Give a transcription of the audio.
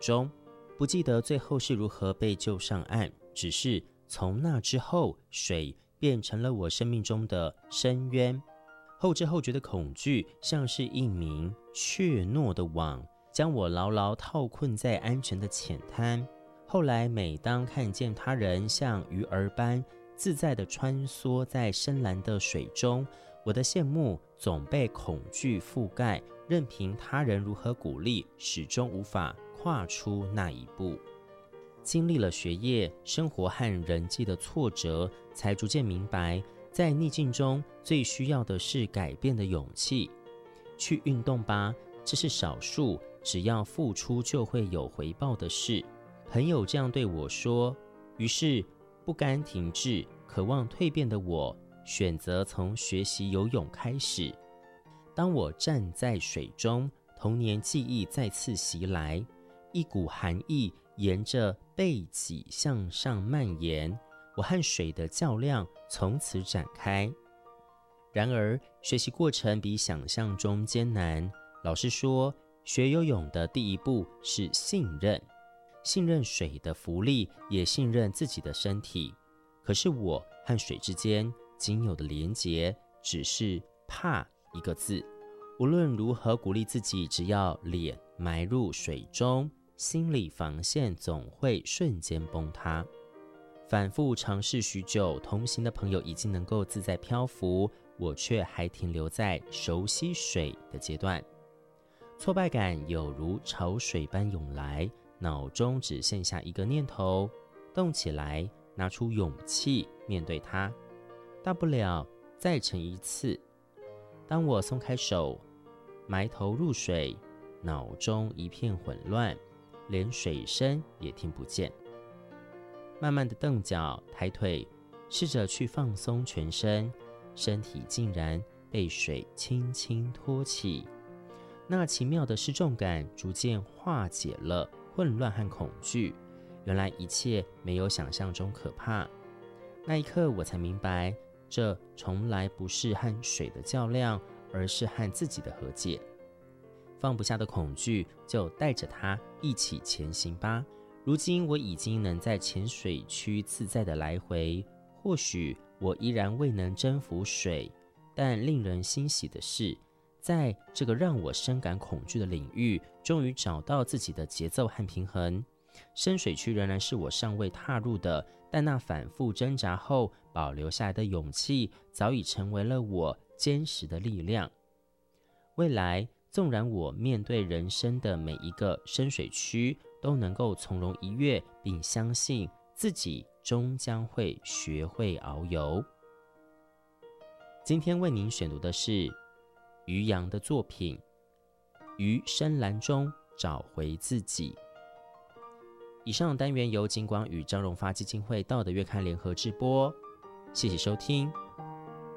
中，不记得最后是如何被救上岸，只是从那之后，水变成了我生命中的深渊。后知后觉的恐惧像是一名怯懦的网，将我牢牢套困在安全的浅滩。后来每当看见他人像鱼儿般自在地穿梭在深蓝的水中，我的羡慕总被恐惧覆盖，任凭他人如何鼓励，始终无法跨出那一步。经历了学业、生活和人际的挫折，才逐渐明白，在逆境中最需要的是改变的勇气。去运动吧，这是少数只要付出就会有回报的事。朋友这样对我说，于是不甘停滞、渴望蜕变的我，选择从学习游泳开始。当我站在水中，童年记忆再次袭来，一股寒意沿着背脊向上蔓延，我和水的较量从此展开。然而，学习过程比想象中艰难。老师说，学游泳的第一步是信任，信任水的浮力，也信任自己的身体。可是我和水之间仅有的连结，只是怕一个字。无论如何鼓励自己，只要脸埋入水中，心理防线总会瞬间崩塌。反复尝试许久，同行的朋友已经能够自在漂浮，我却还停留在熟悉水的阶段。挫败感有如潮水般涌来，脑中只剩下一个念头：动起来，拿出勇气面对它，大不了再沉一次。当我松开手，埋头入水，脑中一片混乱，连水声也听不见。慢慢的蹬脚抬腿，试着去放松全身，身体竟然被水轻轻托起。那奇妙的失重感逐渐化解了混乱和恐惧，原来一切没有想象中可怕。那一刻我才明白，这从来不是和水的较量，而是和自己的和解。放不下的恐惧，就带着它一起前行吧。如今我已经能在浅水区自在的来回，或许我依然未能征服水，但令人欣喜的是，在这个让我深感恐惧的领域，终于找到自己的节奏和平衡。深水区仍然是我尚未踏入的，但那反复挣扎后保留下来的勇气，早已成为了我坚实的力量。未来纵然我面对人生的每一个深水区都能够从容一跃，并相信自己终将会学会遨游。今天为您选读的是于洋的作品《于深蓝中找回自己》。以上单元由金光与张荣发基金会道德月刊联合制播，谢谢收听。